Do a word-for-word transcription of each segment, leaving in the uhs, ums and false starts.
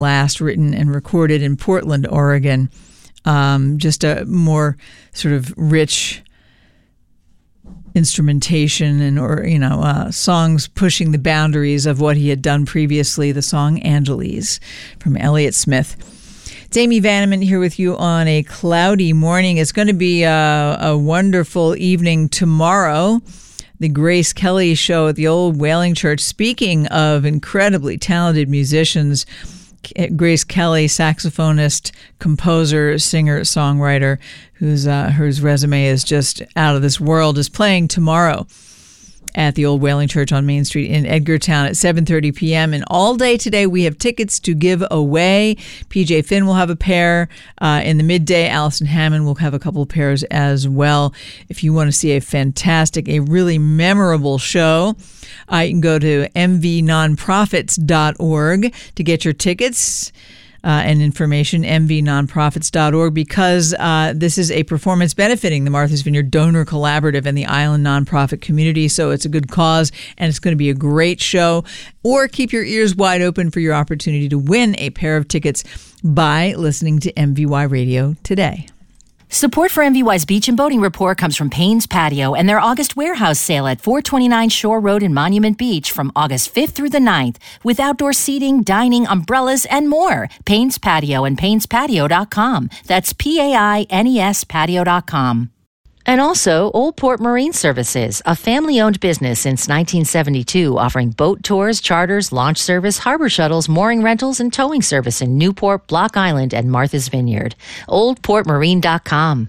last written and recorded in Portland, Oregon. Um, just a more sort of rich instrumentation and, or, you know, uh, songs pushing the boundaries of what he had done previously. The song Angeles from Elliott Smith. It's Amy Vanneman here with you on a cloudy morning. It's going to be a, a wonderful evening tomorrow. The Grace Kelly Show at the Old Whaling Church. Speaking of incredibly talented musicians, Grace Kelly, saxophonist, composer, singer, songwriter, whose uh, whose resume is just out of this world, is playing tomorrow at the Old Whaling Church on Main Street in Edgartown at seven thirty p.m. And all day today, we have tickets to give away. P J Finn will have a pair. Uh, in the midday, Allison Hammond will have a couple of pairs as well. If you want to see a fantastic, a really memorable show, uh, you can go to m v nonprofits dot org to get your tickets. Uh, and information, m v nonprofits dot org, because uh, this is a performance benefiting the Martha's Vineyard Donor Collaborative and the Island nonprofit community. So it's a good cause, and it's going to be a great show. Or keep your ears wide open for your opportunity to win a pair of tickets by listening to M V Y Radio today. Support for M V Y's Beach and Boating Report comes from Payne's Patio and their August warehouse sale at four twenty-nine Shore Road in Monument Beach from August fifth through the ninth, with outdoor seating, dining, umbrellas, and more. Payne's Patio and paynes patio dot com. That's P A I N E S patio dot com. And also, Old Port Marine Services, a family-owned business since nineteen seventy-two, offering boat tours, charters, launch service, harbor shuttles, mooring rentals, and towing service in Newport, Block Island, and Martha's Vineyard. old port marine dot com.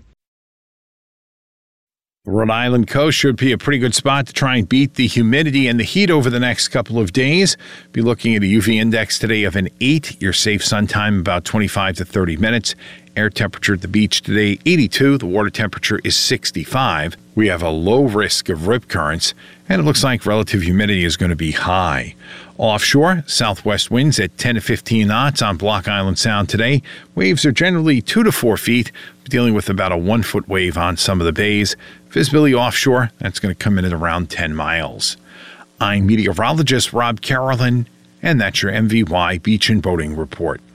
Rhode Island coast should be a pretty good spot to try and beat the humidity and the heat over the next couple of days. Be looking at a U V index today of an eight. Your safe sun time about twenty-five to thirty minutes. Air temperature at the beach today, eighty-two. The water temperature is sixty-five. We have a low risk of rip currents, and it looks like relative humidity is going to be high. Offshore, southwest winds at ten to fifteen knots on Block Island Sound today. Waves are generally two to four feet, dealing with about a one-foot wave on some of the bays. Visibility offshore, that's going to come in at around ten miles. I'm meteorologist Rob Carolyn, and that's your M V Y Beach and Boating Report.